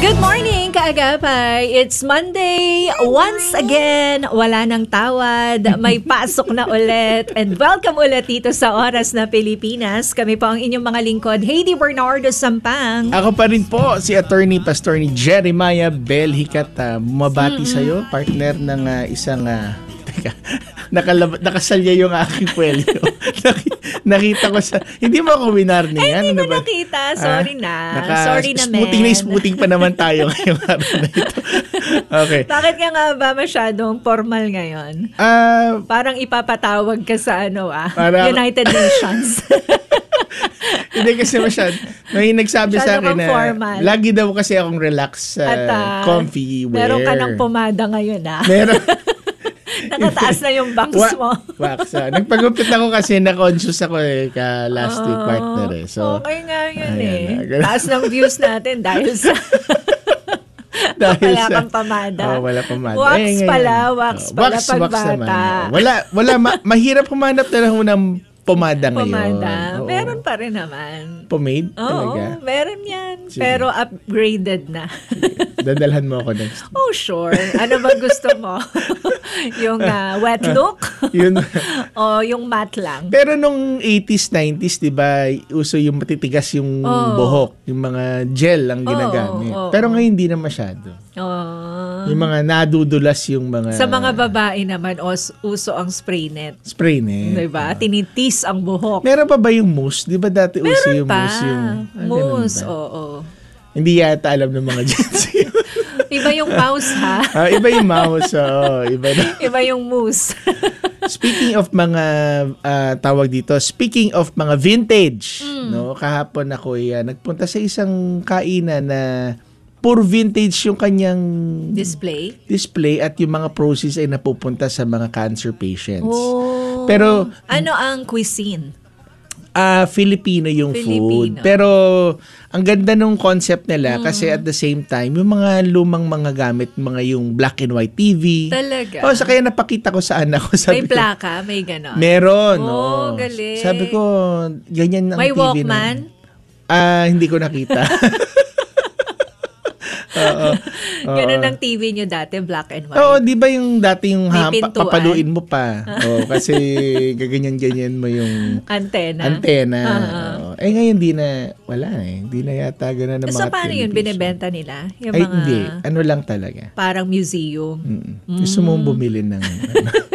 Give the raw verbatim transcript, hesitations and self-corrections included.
Good morning, kaagapay. It's Monday. Once again, wala nang tawad. May pasok na ulit. And welcome ulit dito sa Oras na Pilipinas. Kami po ang inyong mga lingkod, Heidi Bernardo Sampang. Ako pa rin po, si Attorney Pastor ni Jeremiah Belhicat. Uh, bumabati mm-hmm. sa'yo, partner ng uh, isang... Uh, teka, nakalab- nakasalya yung aking kwelyo. Nakita ko sa... Hindi mo ako winarning. Ay, hindi ano ko ba? Nakita. Sorry ah, na. Naka, Sorry na, men. Smoothing na smoothing pa naman tayo ngayong araw na ito. Okay. Bakit ka nga ba masyadong formal ngayon? Uh, Parang ipapatawag ka sa ano ah, parang, United Nations. Hindi kasi masyad. May nagsabi masyado sa akin na formal. Lagi daw kasi akong relax, uh, At, uh, comfy wear. Meron ka ng pomada ngayon ah. Meron. Nakataas na yung bangs Wa- mo. wax. Uh, nagpagupit ako kasi na-conscious ako eh, ka last week partner eh. So, okay nga yun ayan, eh. Uh, Taas ng views natin dahil sa... dahil wala sa, kang pamada. Oh, wala pamada. Wax eh, pala, wax oh, pala wax, pag wax bata. naman, oh. Wala, wala ma- mahirap humanap na lang ng pomada ngayon. Pomada. Oo. Meron pa rin naman. Pomade? Oo, talaga? meron yan. Sige. Pero upgraded na. Dadalhan mo ako next. Oh, sure. Ano ba gusto mo? Yung uh, wet look? Yun. O yung matte lang? Pero nung eighties, nineties, di ba, uso yung matitigas yung oh. buhok. Yung mga gel ang ginagamit. Oh, oh, Pero oh. ngayon hindi na masyado. Oh. Yung mga nadudulas yung mga... Sa mga babae naman, os, uso ang spray net. Spray net. Diba? Oh. Tinitis ang buhok. Meron pa ba yung mousse? Di ba dati Meron uso yung pa. mousse? Yung, ah, mousse, oo. Oh, oh. Hindi yata alam ng mga Gen Z. Iba yung mouse, ha? uh, iba yung mouse, oo. Iba, na. Iba yung mousse. Speaking of mga uh, tawag dito, speaking of mga vintage, mm. no, kahapon ako uh, nagpunta sa isang kainan na pure vintage yung kanyang display display at yung mga proceeds ay napupunta sa mga cancer patients. Oh. Pero ano ang cuisine? Ah, uh, Filipino yung Filipino. food. Pero ang ganda nung concept nila mm. kasi at the same time, yung mga lumang mga gamit, mga yung black and white T V. Talaga? Oh, sa kaya napakita ko sa anak ko. Sabi may ko, plaka? May ganon? Meron. Oh, oh. galing. Sabi ko, ganyan ang may T V Walkman? Ah, uh, hindi ko nakita. Oo. Ganun ang T V nyo dati, black and white. Oo, di ba yung dati yung ha, pa, pintuan. papaluin mo pa. Oo, kasi gaganyan-ganyan mo yung antena. Antena. Uh-huh. Oo. Eh ngayon di na, wala eh. Di na yata gano'n ng so, mga so paano television. yun? Binibenta nila? Yung Ay, mga, hindi. Ano lang talaga. Parang museum. Mm. Gusto mong bumili ng...